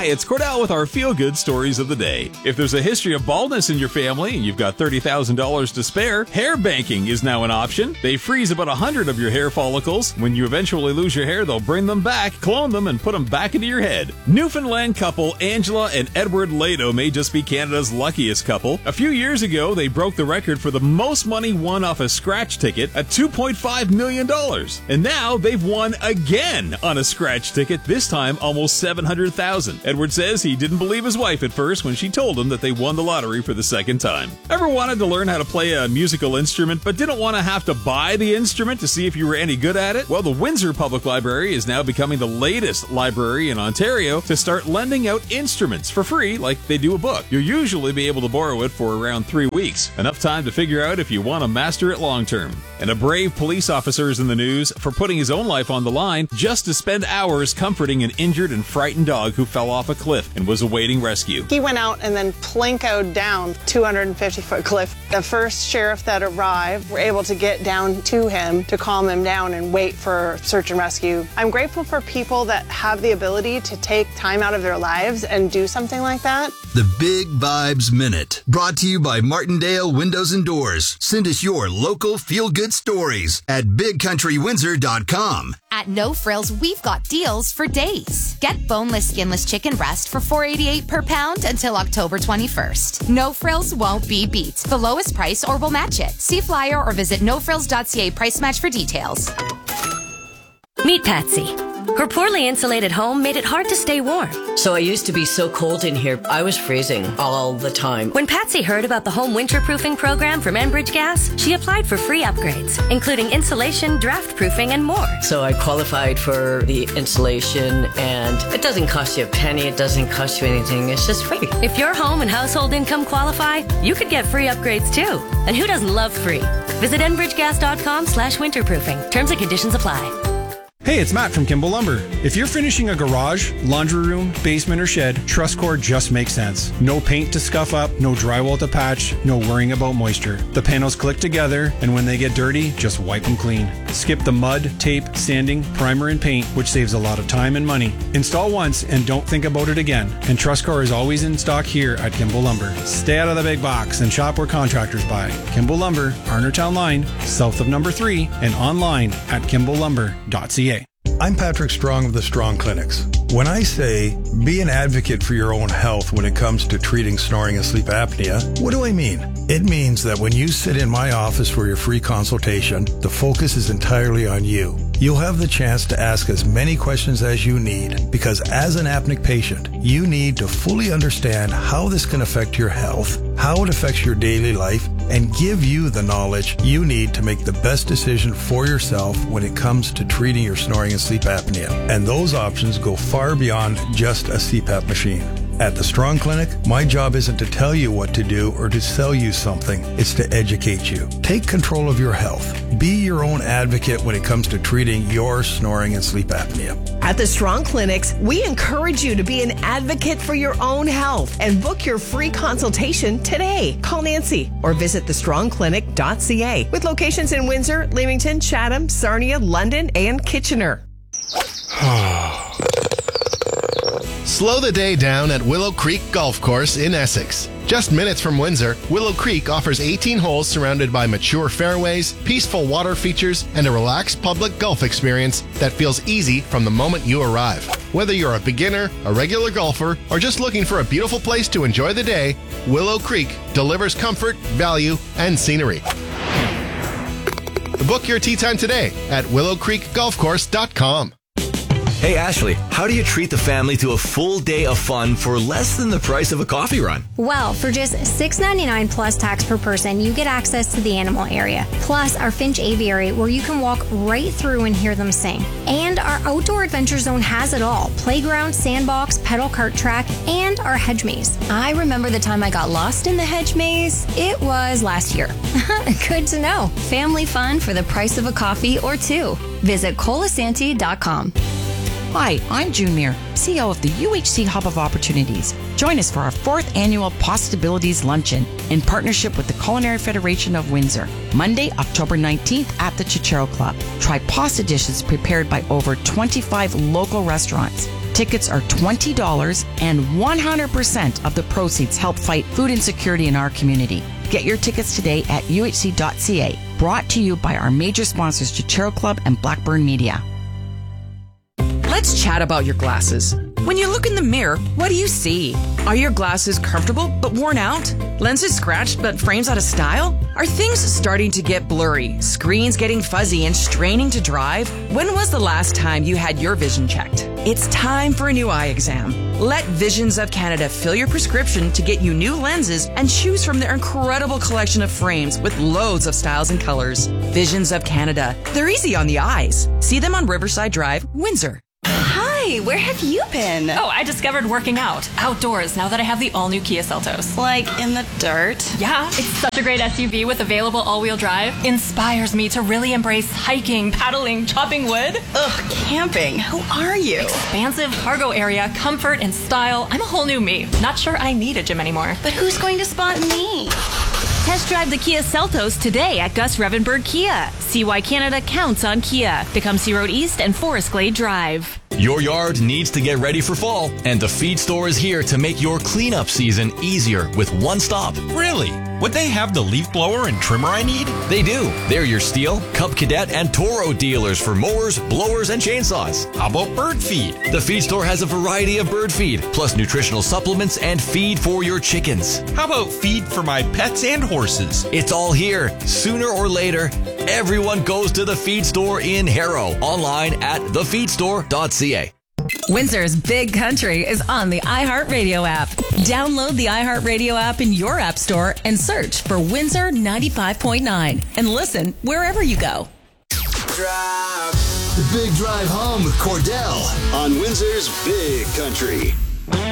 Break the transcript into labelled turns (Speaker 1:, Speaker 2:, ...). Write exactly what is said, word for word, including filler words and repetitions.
Speaker 1: Hi, it's Cordell with our feel-good stories of the day. If there's a history of baldness in your family and you've got thirty thousand dollars to spare, hair banking is now an option. They freeze about one hundred of your hair follicles. When you eventually lose your hair, they'll bring them back, clone them, and put them back into your head. Newfoundland couple Angela and Edward Lado may just be Canada's luckiest couple. A few years ago, they broke the record for the most money won off a scratch ticket at two point five million dollars. And now they've won again on a scratch ticket, this time almost seven hundred thousand dollars. Edward says he didn't believe his wife at first when she told him that they won the lottery for the second time. Ever wanted to learn how to play a musical instrument but didn't want to have to buy the instrument to see if you were any good at it? Well, the Windsor Public Library is now becoming the latest library in Ontario to start lending out instruments for free like they do a book. You'll usually be able to borrow it for around three weeks, enough time to figure out if you want to master it long term. And a brave police officer is in the news for putting his own life on the line just to spend hours comforting an injured and frightened dog who fell off a cliff and was awaiting rescue.
Speaker 2: He went out and then plinkoed down two hundred fifty foot cliff. The first sheriff that arrived were able to get down to him to calm him down and wait for search and rescue. I'm grateful for people that have the ability to take time out of their lives and do something like that.
Speaker 3: The Big Vibes Minute, brought to you by Martindale Windows and Doors. Send us your local feel-good stories at big country windsor dot com.
Speaker 4: At No Frills, we've got deals for days. Get boneless, skinless chicken breast for four dollars and eighty-eight cents per pound until October twenty-first. No Frills won't be beat. The lowest price or we'll match it. See flyer or visit no frills dot c a price match for details.
Speaker 5: Meet Patsy. Her poorly insulated home made it hard to stay warm.
Speaker 6: So I used to be so cold in here, I was freezing all the time.
Speaker 5: When Patsy heard about the home winterproofing program from Enbridge Gas, she applied for free upgrades, including insulation, draft proofing, and more.
Speaker 6: So I qualified for the insulation, and it doesn't cost you a penny, it doesn't cost you anything, it's just free.
Speaker 5: If your home and household income qualify, you could get free upgrades too. And who doesn't love free? Visit enbridgegas.com slash winterproofing. Terms and conditions apply.
Speaker 7: Hey, it's Matt from Kimball Lumber. If you're finishing a garage, laundry room, basement, or shed, TrustCore just makes sense. No paint to scuff up, no drywall to patch, no worrying about moisture. The panels click together, and when they get dirty, just wipe them clean. Skip the mud, tape, sanding, primer, and paint, which saves a lot of time and money. Install once and don't think about it again. And TrustCore is always in stock here at Kimball Lumber. Stay out of the big box and shop where contractors buy. Kimball Lumber, Arnertown Line, south of number three, and online at kimball lumber dot c a.
Speaker 8: I'm Patrick Strong of the Strong Clinics. When I say be an advocate for your own health when it comes to treating snoring and sleep apnea, what do I mean? It means that when you sit in my office for your free consultation, the focus is entirely on you. You'll have the chance to ask as many questions as you need, because as an apneic patient, you need to fully understand how this can affect your health, how it affects your daily life, and give you the knowledge you need to make the best decision for yourself when it comes to treating your snoring and sleep apnea. And those options go far beyond just a C PAP machine. At the Strong Clinic, my job isn't to tell you what to do or to sell you something. It's to educate you. Take control of your health. Be your own advocate when it comes to treating your snoring and sleep apnea.
Speaker 9: At the Strong Clinics, we encourage you to be an advocate for your own health and book your free consultation today. Call Nancy or visit the strong clinic dot c a with locations in Windsor, Leamington, Chatham, Sarnia, London, and Kitchener.
Speaker 10: Slow the day down at Willow Creek Golf Course in Essex. Just minutes from Windsor, Willow Creek offers eighteen holes surrounded by mature fairways, peaceful water features, and a relaxed public golf experience that feels easy from the moment you arrive. Whether you're a beginner, a regular golfer, or just looking for a beautiful place to enjoy the day, Willow Creek delivers comfort, value, and scenery. Book your tee time today at willow creek golf course dot com.
Speaker 11: Hey Ashley, how do you treat the family to a full day of fun for less than the price of a coffee run?
Speaker 12: Well, for just six dollars and ninety-nine cents plus tax per person, you get access to the animal area, plus our Finch Aviary where you can walk right through and hear them sing. And our Outdoor Adventure Zone has it all: playground, sandbox, pedal cart track, and our hedge maze.
Speaker 13: I remember the time I got lost in the hedge maze. It was last year.
Speaker 12: Good to know.
Speaker 13: Family fun for the price of a coffee or two. Visit colasanti dot com.
Speaker 14: Hi, I'm June Muir, C E O of the U H C Hub of Opportunities. Join us for our fourth annual Possibilities Luncheon in partnership with the Culinary Federation of Windsor, Monday, October nineteenth at the Chichero Club. Try pasta dishes prepared by over twenty-five local restaurants. Tickets are twenty dollars and one hundred percent of the proceeds help fight food insecurity in our community. Get your tickets today at U H C dot C A. Brought to you by our major sponsors, Chechero Club and Blackburn Media.
Speaker 15: Let's chat about your glasses. When you look in the mirror, what do you see? Are your glasses comfortable but worn out? Lenses scratched but frames out of style? Are things starting to get blurry? Screens getting fuzzy and straining to drive? When was the last time you had your vision checked? It's time for a new eye exam. Let Visions of Canada fill your prescription to get you new lenses and choose from their incredible collection of frames with loads of styles and colors. Visions of Canada. They're easy on the eyes. See them on Riverside Drive, Windsor.
Speaker 16: Hi, where have you been?
Speaker 17: Oh, I discovered working out outdoors now that I have the all-new Kia Seltos.
Speaker 16: Like in the dirt?
Speaker 17: Yeah, it's such a great S U V with available all-wheel drive. Inspires me to really embrace hiking, paddling, chopping wood.
Speaker 16: Ugh, camping. Who are you?
Speaker 17: Expansive cargo area, comfort and style. I'm a whole new me. Not sure I need a gym anymore.
Speaker 16: But who's going to spot me?
Speaker 18: Test drive the Kia Seltos today at Gus Revenberg Kia. See why Canada counts on Kia. Tecumseh Sea Road East and Forest Glade Drive.
Speaker 11: Your yard needs to get ready for fall, and the Feed Store is here to make your cleanup season easier with one stop.
Speaker 19: Really? Would they have the leaf blower and trimmer I need?
Speaker 11: They do. They're your Steel, Cub Cadet, and Toro dealers for mowers, blowers, and chainsaws.
Speaker 19: How about bird feed?
Speaker 11: The Feed Store has a variety of bird feed, plus nutritional supplements and feed for your chickens.
Speaker 19: How about feed for my pets and horses?
Speaker 11: It's all here. Sooner or later, everyone goes to the Feed Store in Harrow. Online at the feed store dot c a.
Speaker 20: Windsor's Big Country is on the iHeartRadio app. Download the iHeartRadio app in your app store and search for Windsor ninety-five point nine and listen wherever you go.
Speaker 3: Drive. The Big Drive Home with Cordell on Windsor's Big Country.